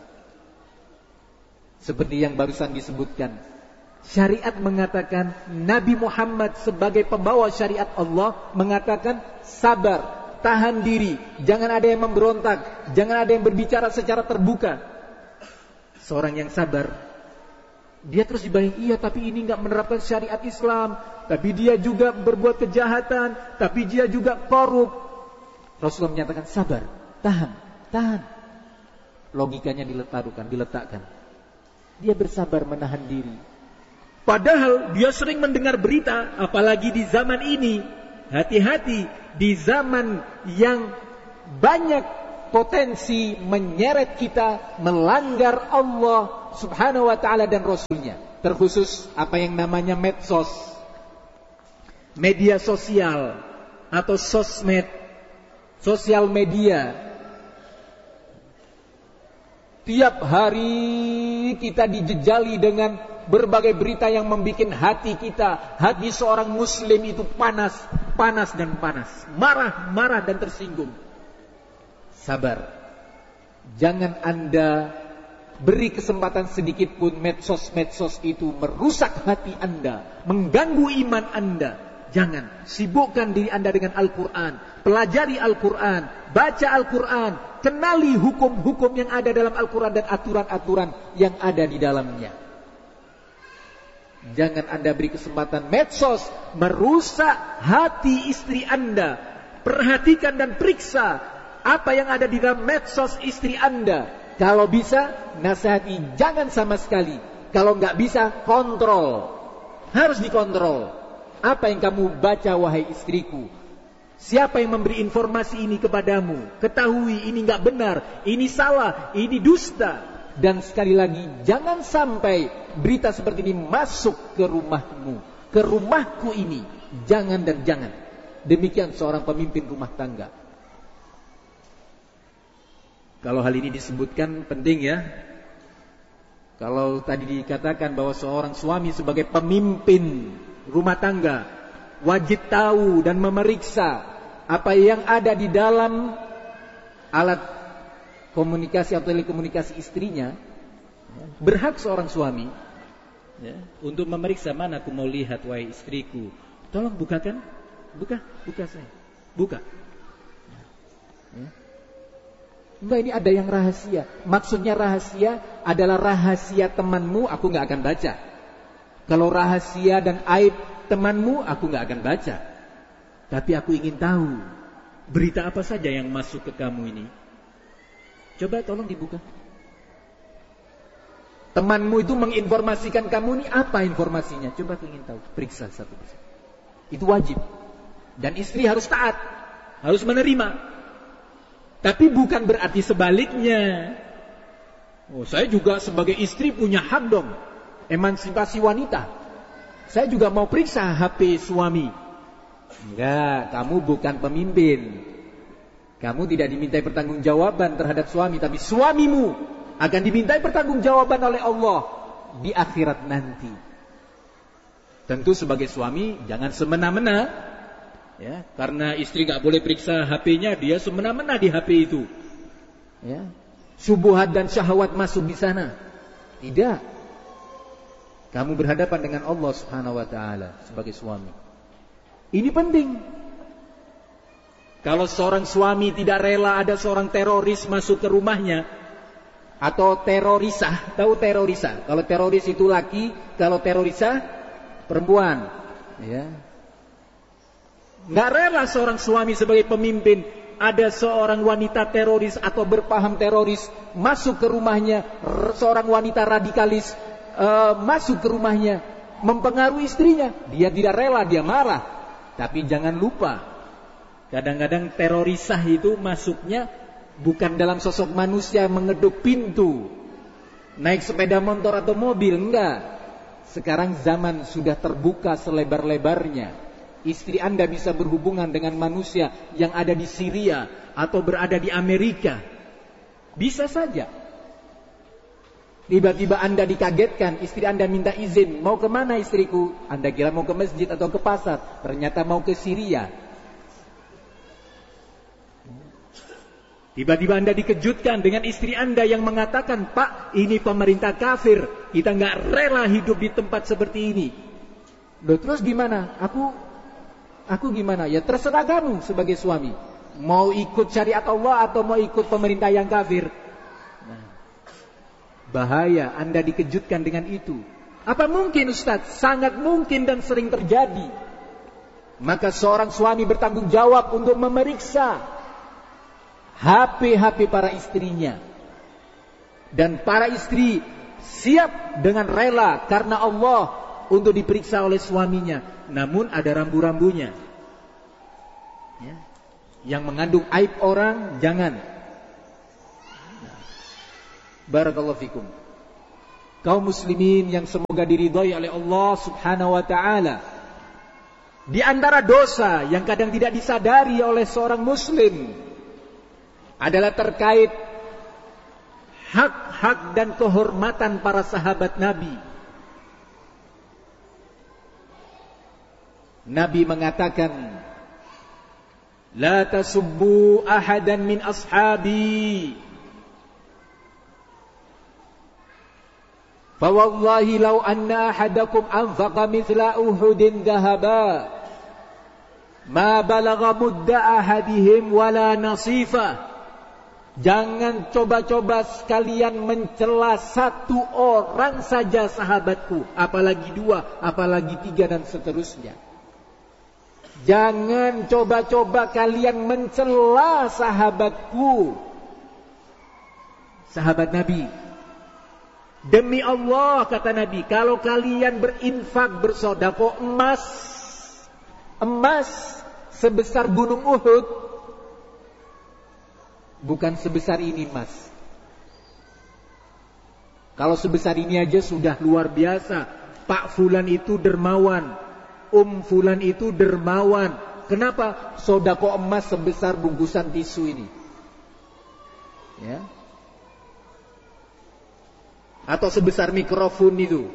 Seperti yang barusan disebutkan, syariat mengatakan, Nabi Muhammad sebagai pembawa syariat Allah mengatakan sabar, tahan diri, jangan ada yang memberontak, jangan ada yang berbicara secara terbuka. Seorang yang sabar, dia terus dibayang, iya tapi ini enggak menerapkan syariat Islam, tapi dia juga berbuat kejahatan, tapi dia juga korup. Rasulullah menyatakan sabar, tahan. Logikanya diletakkan. Dia bersabar menahan diri. Padahal dia sering mendengar berita, apalagi di zaman ini. Hati-hati, di zaman yang banyak potensi menyeret kita melanggar Allah Subhanahu wa ta'ala dan Rasulnya. Terkhusus apa yang namanya medsos, media sosial atau sosmed, sosial media. Tiap hari kita dijejali dengan berbagai berita yang membuat hati seorang muslim itu panas dan panas, marah dan tersinggung. Sabar. Jangan Anda beri kesempatan sedikit pun medsos itu merusak hati Anda, mengganggu iman Anda. Jangan. Sibukkan diri Anda dengan Al-Quran, pelajari Al-Quran, baca Al-Quran, kenali hukum-hukum yang ada dalam Al-Quran dan aturan-aturan yang ada di dalamnya. Jangan Anda beri kesempatan medsos merusak hati istri Anda. Perhatikan dan periksa apa yang ada di dalam medsos istri Anda. Kalau bisa, nasihati jangan sama sekali. Kalau nggak bisa, kontrol. Harus dikontrol. Apa yang kamu baca, wahai istriku? Siapa yang memberi informasi ini kepadamu? Ketahui ini nggak benar, ini salah, ini dusta. Dan sekali lagi, jangan sampai berita seperti ini masuk ke rumahmu, ke rumahku ini. Jangan dan jangan. Demikian seorang pemimpin rumah tangga. Kalau hal ini disebutkan penting ya. Kalau tadi dikatakan bahwa seorang suami sebagai pemimpin rumah tangga wajib tahu dan memeriksa apa yang ada di dalam alat komunikasi atau telekomunikasi istrinya. Berhak seorang suami ya, untuk memeriksa, mana aku mau lihat wahai istriku. Tolong bukakan. Buka saya. Buka. Ya. Enggak, ini ada yang rahasia. Maksudnya rahasia adalah rahasia temanmu, aku gak akan baca. Kalau rahasia dan aib temanmu, aku gak akan baca. Tapi aku ingin tahu berita apa saja yang masuk ke kamu ini. Coba tolong dibuka. Temanmu itu menginformasikan kamu ini apa informasinya? Coba aku ingin tahu. Periksa satu persatu. Itu wajib. Dan istri harus taat, harus menerima. Tapi bukan berarti sebaliknya. Oh, saya juga sebagai istri punya hak dong. Emansipasi wanita. Saya juga mau periksa HP suami. Enggak, kamu bukan pemimpin. Kamu tidak dimintai pertanggungjawaban terhadap suami, tapi suamimu akan dimintai pertanggungjawaban oleh Allah di akhirat nanti. Tentu sebagai suami jangan semena-mena. Ya, karena istri gak boleh periksa HP-nya, dia semena-mena di HP itu. Ya, syubhat dan syahwat masuk di sana. Tidak. Kamu berhadapan dengan Allah Subhanahu wa taala sebagai suami. Ini penting. Kalau seorang suami tidak rela ada seorang teroris masuk ke rumahnya, atau terorisah, tahu terorisah? Kalau teroris itu laki, kalau terorisah perempuan. Ya. Nggak rela seorang suami sebagai pemimpin ada seorang wanita teroris atau berpaham teroris masuk ke rumahnya, seorang wanita radikalis masuk ke rumahnya, mempengaruhi istrinya. Dia tidak rela, dia marah. Tapi jangan lupa, kadang-kadang terorisah itu masuknya bukan dalam sosok manusia mengeduk pintu, naik sepeda motor atau mobil, enggak. Sekarang zaman sudah terbuka selebar-lebarnya. Istri Anda bisa berhubungan dengan manusia yang ada di Syria atau berada di Amerika. Bisa saja. Tiba-tiba Anda dikagetkan, istri Anda minta izin, mau kemana istriku? Anda kira mau ke masjid atau ke pasar, ternyata mau ke Syria. Tiba-tiba Anda dikejutkan dengan istri Anda yang mengatakan, Pak, ini pemerintah kafir, kita gak rela hidup di tempat seperti ini. Loh, terus gimana? Aku gimana? Ya terserah kamu sebagai suami. Mau ikut syariat Allah atau mau ikut pemerintah yang kafir? Nah, bahaya Anda dikejutkan dengan itu. Apa mungkin Ustaz? Sangat mungkin dan sering terjadi. Maka seorang suami bertanggung jawab untuk memeriksa HP para istrinya. Dan para istri siap dengan rela karena Allah untuk diperiksa oleh suaminya. Namun ada rambu-rambunya ya. Yang mengandung aib orang jangan. Barakallahu fikum. Kaum muslimin yang semoga diridhai oleh Allah Subhanahu wa taala. Di antara dosa yang kadang tidak disadari oleh seorang muslim adalah terkait hak-hak dan kehormatan para sahabat Nabi. Nabi mengatakan, "La tasubbu ahadan min ashabi. Fa wallahi law anna ahadakum anfaqa mithla Uhudin dhahaba ma balagha mudda ahadihim wala nasifa." Jangan coba-coba sekalian mencela satu orang saja sahabatku, apalagi dua, apalagi tiga dan seterusnya. Jangan coba-coba kalian mencela sahabatku, sahabat Nabi. Demi Allah, kata Nabi, kalau kalian berinfak, bersedekah emas sebesar gunung Uhud, bukan sebesar ini mas. Kalau sebesar ini aja sudah luar biasa. Pak Fulan itu dermawan, Fulan itu dermawan. Kenapa? Sedekah emas sebesar bungkusan tisu ini, ya, atau sebesar mikrofon itu,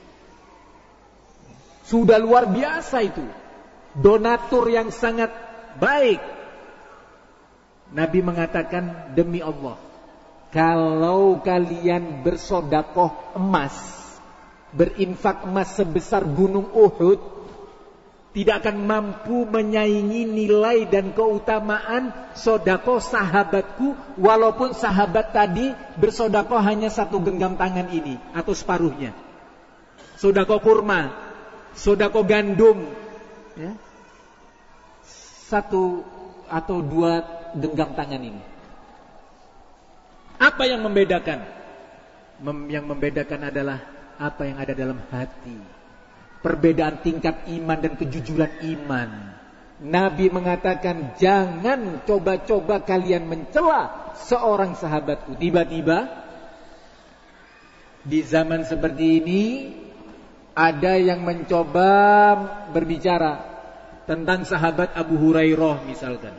sudah luar biasa itu. Donatur yang sangat baik. Nabi mengatakan, demi Allah, kalau kalian bersedekah emas, berinfak emas sebesar gunung Uhud, tidak akan mampu menyaingi nilai dan keutamaan sedekah sahabatku, walaupun sahabat tadi bersedekah hanya satu genggam tangan ini atau separuhnya. Sedekah kurma, sedekah gandum, ya, satu atau dua genggam tangan ini. Apa yang membedakan? Yang membedakan adalah apa yang ada dalam hati. Perbedaan tingkat iman dan kejujuran iman. Nabi mengatakan, jangan coba-coba kalian mencela seorang sahabatku. Tiba-tiba di zaman seperti ini ada yang mencoba berbicara tentang sahabat Abu Hurairah misalkan.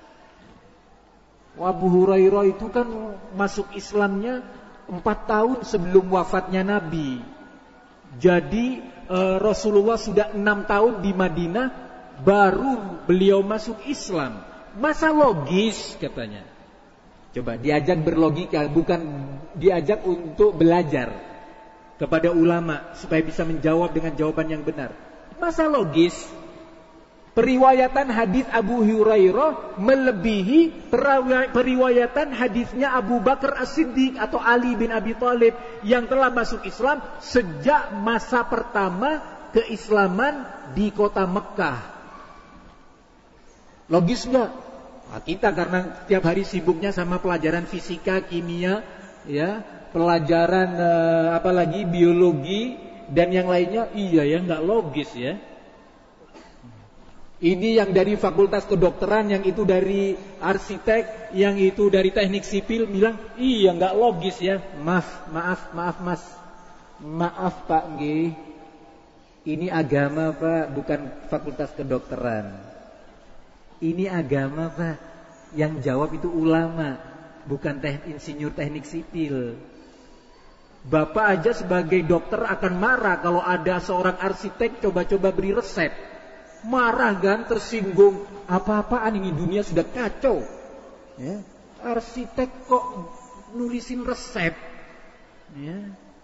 Abu Hurairah itu kan masuk Islamnya 4 tahun sebelum wafatnya Nabi. Jadi Rasulullah sudah 6 tahun di Madinah, baru beliau masuk Islam. Masa logis katanya. Coba diajak berlogika, bukan diajak untuk belajar kepada ulama supaya bisa menjawab dengan jawaban yang benar. Masa logis periwayatan hadis Abu Hurairah melebihi periwayatan hadisnya Abu Bakar As-Siddiq atau Ali bin Abi Thalib yang telah masuk Islam sejak masa pertama keislaman di kota Mekah. Logis enggak? Nah, kita karena tiap hari sibuknya sama pelajaran fisika, kimia, ya, pelajaran apalagi biologi dan yang lainnya, iya ya, enggak logis ya. Ini yang dari fakultas kedokteran, yang itu dari arsitek, yang itu dari teknik sipil bilang, iya nggak logis ya. Maaf mas, maaf pak nggih. Ini agama pak, bukan fakultas kedokteran. Ini agama pak, yang jawab itu ulama, bukan insinyur teknik sipil. Bapak aja sebagai dokter akan marah kalau ada seorang arsitek coba-coba beri resep. Marah kan, tersinggung. Apa-apaan ini, dunia sudah kacau ya. Arsitek kok nulisin resep ya.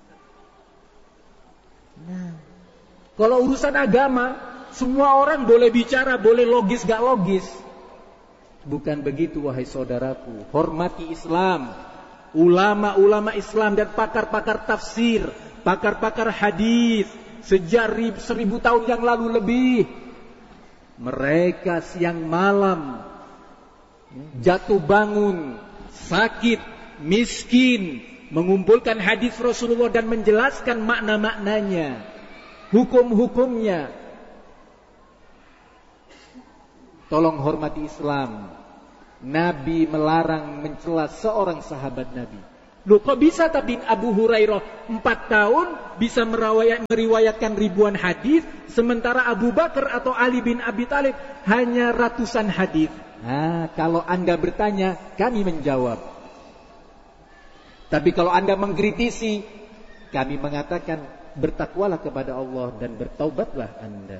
Nah, kalau urusan agama semua orang boleh bicara, boleh logis gak logis. Bukan begitu wahai saudaraku. Hormati Islam, ulama-ulama Islam dan pakar-pakar tafsir, pakar-pakar hadis sejak 1000 tahun yang lalu lebih. Mereka siang malam jatuh bangun, sakit, miskin, mengumpulkan hadis Rasulullah dan menjelaskan makna-maknanya, hukum-hukumnya. Tolong hormati Islam. Nabi melarang mencela seorang sahabat Nabi. Loh kok bisa tapi Abu Hurairah 4 tahun bisa meriwayatkan ribuan hadis, sementara Abu Bakar atau Ali bin Abi Thalib hanya ratusan hadis? Nah, kalau Anda bertanya, kami menjawab. Tapi kalau Anda mengkritisi, kami mengatakan bertakwalah kepada Allah dan bertaubatlah Anda.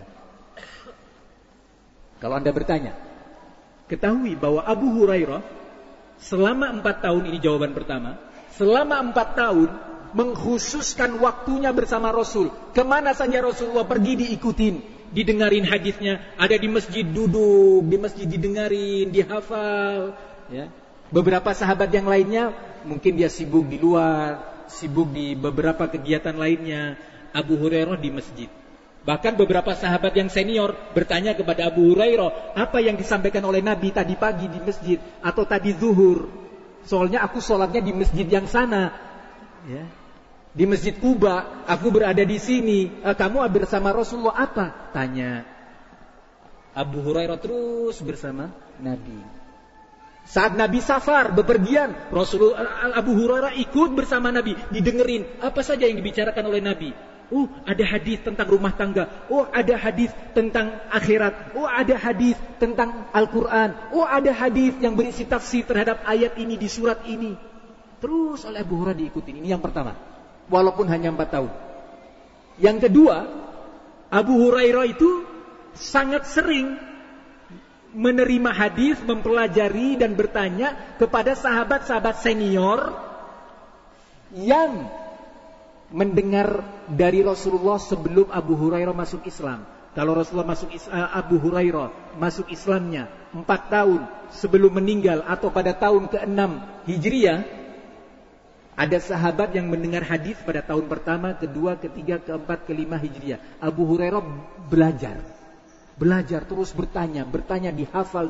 Kalau Anda bertanya, ketahui bahwa Abu Hurairah selama 4 tahun, ini jawaban pertama, selama 4 tahun mengkhususkan waktunya bersama Rasul. Kemana saja Rasulullah pergi diikutin, didengarin hadisnya. Ada di masjid duduk, di masjid didengarin, dihafal. Ya. Beberapa sahabat yang lainnya mungkin dia sibuk di luar, sibuk di beberapa kegiatan lainnya. Abu Hurairah di masjid. Bahkan beberapa sahabat yang senior bertanya kepada Abu Hurairah, apa yang disampaikan oleh Nabi tadi pagi di masjid atau tadi zuhur? Soalnya aku sholatnya di masjid yang sana, ya. Di masjid Kuba, aku berada di sini. Kamu bersama Rasulullah apa? Tanya. Abu Hurairah terus bersama Nabi. Saat Nabi safar, bepergian, Abu Hurairah ikut bersama Nabi, didengerin apa saja yang dibicarakan oleh Nabi. Oh, ada hadis tentang rumah tangga. Oh, ada hadis tentang akhirat. Oh, ada hadis tentang Al-Quran. Oh, ada hadis yang berisi tafsir terhadap ayat ini di surat ini. Terus oleh Abu Hurairah diikutin. Ini yang pertama. Walaupun hanya 4 tahun. Yang kedua, Abu Hurairah itu sangat sering menerima hadis, mempelajari dan bertanya kepada sahabat-sahabat senior yang mendengar dari Rasulullah sebelum Abu Hurairah masuk Islam. Kalau Rasulullah Abu Hurairah masuk Islamnya 4 tahun sebelum meninggal atau pada tahun ke-6 Hijriah, ada sahabat yang mendengar hadis pada tahun pertama, kedua, ketiga, keempat, kelima Hijriah. Abu Hurairah belajar terus bertanya, dihafal.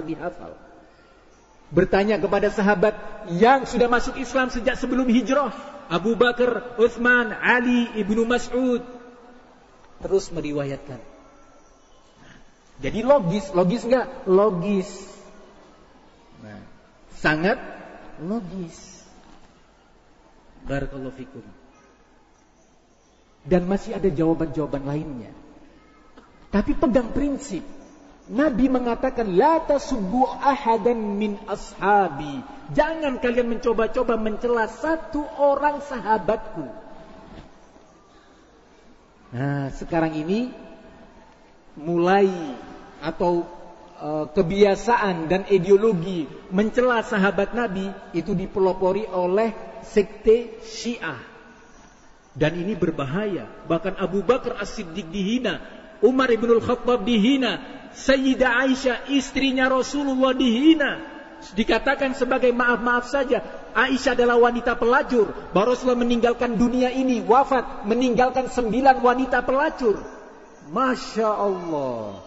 Bertanya kepada sahabat yang sudah masuk Islam sejak sebelum hijrah, Abu Bakar, Utsman, Ali, Ibnu Mas'ud. Terus meriwayatkan. Jadi logis enggak? Logis. Nah, sangat logis. Barakallahu fikum. Dan masih ada jawaban-jawaban lainnya. Tapi pegang prinsip. Nabi mengatakan, la tasubbu ahadan min ashabi. Jangan kalian mencoba-coba mencela satu orang sahabatku. Nah, sekarang ini mulai atau kebiasaan dan ideologi mencela sahabat Nabi itu dipelopori oleh sekte Syiah. Dan ini berbahaya. Bahkan Abu Bakar As-Siddiq dihina, Umar ibn al-Khattab dihina, Sayyidah Aisyah istrinya Rasulullah dihina. Dikatakan sebagai maaf saja, Aisyah adalah wanita pelacur. Baru Rasulullah meninggalkan dunia ini, wafat, meninggalkan 9 wanita pelacur. Masya Allah.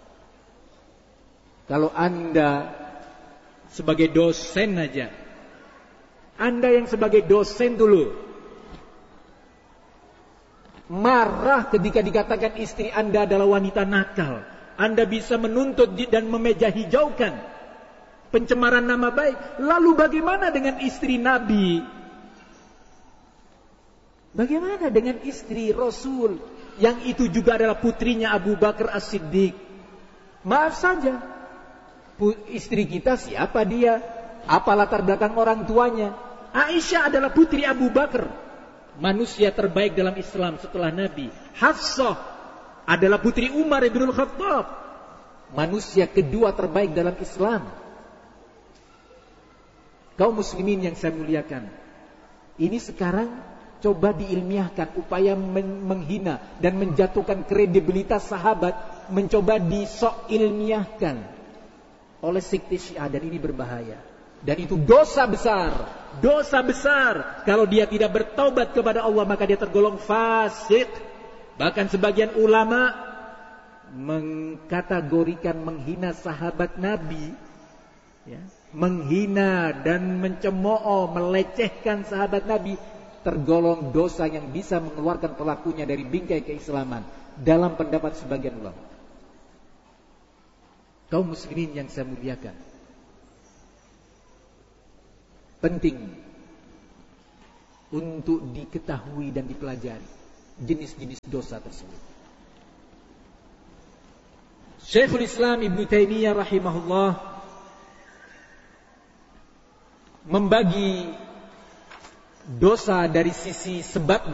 Kalau Anda sebagai dosen aja, Anda yang sebagai dosen dulu marah ketika dikatakan istri Anda adalah wanita nakal, Anda bisa menuntut dan memeja hijaukan pencemaran nama baik. Lalu bagaimana dengan istri Nabi? Bagaimana dengan istri Rasul yang itu juga adalah putrinya Abu Bakar As-Siddiq? Maaf saja, istri kita siapa dia? Apa latar belakang orang tuanya? Aisyah adalah putri Abu Bakar, manusia terbaik dalam Islam setelah Nabi. Hafsah adalah putri Umar ibn al-Khattab, manusia kedua terbaik dalam Islam. Kaum muslimin yang saya muliakan, ini sekarang coba diilmiahkan upaya menghina dan menjatuhkan kredibilitas sahabat, mencoba disok ilmiahkan oleh sekte Syiah, dan ini berbahaya. Dan itu dosa besar. Dosa besar. Kalau dia tidak bertaubat kepada Allah, maka dia tergolong fasik. Bahkan sebagian ulama mengkategorikan menghina sahabat Nabi, ya, menghina dan mencemooh, melecehkan sahabat Nabi, tergolong dosa yang bisa mengeluarkan pelakunya dari bingkai keislaman, dalam pendapat sebagian ulama. Kaum muslimin yang saya muliakan, penting untuk diketahui dan dipelajari jenis-jenis dosa tersebut. Syekhul Islam Ibnu Taimiyah rahimahullah membagi dosa dari sisi sebabnya